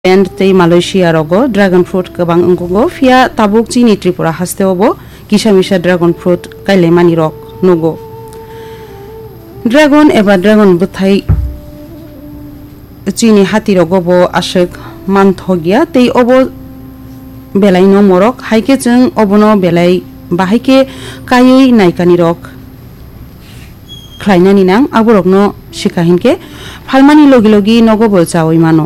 Thailand tei Malaysia rogo dragon fruit kabang ungkungo fia tabuk chini Tripura haste obo kisamisa dragon fruit kailemani rok nugo dragon eba dragon buthai chini hati rogo bo ashek manthogia tei obo belai no morok haike chung obono belai bahaike kayei naikani rok khlainani nang aborok no shikahinke phalmani logi logi nogo bo chawai mano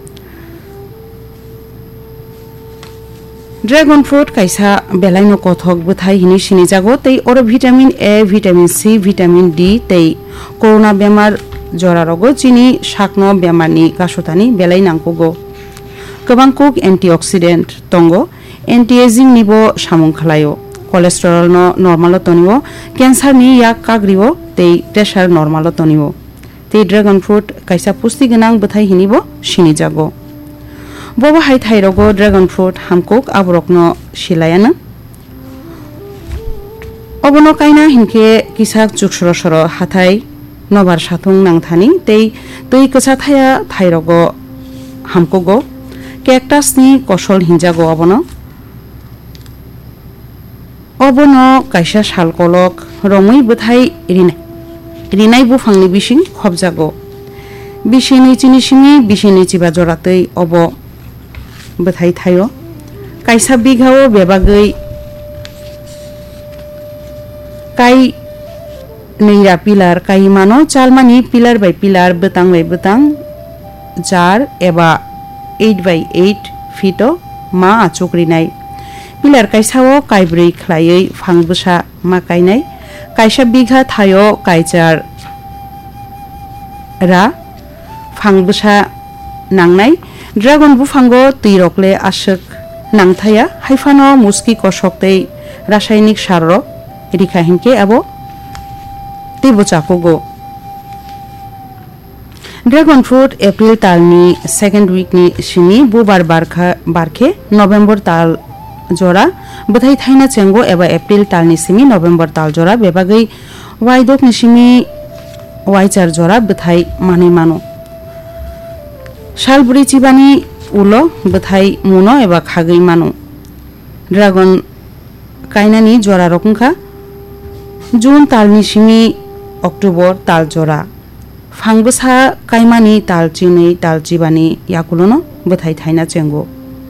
Dragon fruit kaisa belaino kothok buthai hini sini jago tei oro vitamin A, vitamin C, vitamin D tei corona bemar jora rogo chini shakno bemarni kasotani belai nangkogo kabang kok antioxidant tongo anti-aging nibo samung khlaio cholesterol no normal tonibo cancer ni yak kagribo tei pressure normal tonibo tei dragon fruit kaisa pusti ganang buthai hinibo sini jago Bobo hai thai rogo dragon fruit hamkok aborokno silayana obono kaina hinke kisak chuksoro soro hathai nobar sathung nangthani tei tui kasa thaya thai rogo hamkogo cactus ni kosol hinjago obono kaisa salkolok romui buthai rinai bufangni bising khobjago bisini chini singi bisini chiba joratei obo buthai thayo kaisa bigao bebagei kai neira pilar kai mano chalmani pillar by pillar betang by betang jar eba 8 by 8 fito ma achukrinai pilar kaisao kaibrei khlaiei phangbusa ma kainai kaisa bigha thayo kaichar ra phangbusa nangnai dragon bufango tuirokle ashek nangthaya haifano muski kosoktei rasainik sarro rikha hinke abo tibo chakogo dragon fruit april talni second week ni sini bubar barkhe november tal jora buthai thaina chengo eba april talni simi november tal jora bebagei waidok ni simi waichar jora buthai manai mano Shalburi chibani ulo buthai muno eba khagei mano dragon kainani jora rokungkha June talni simi October tal jora phangbusa kaimani tal chinei tal chibani yakulono buthai thaina chengo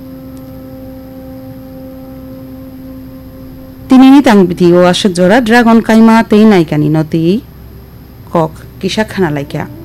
tinini tang video ashek jora dragon kaima tei naikani noti kok kisa khana laikya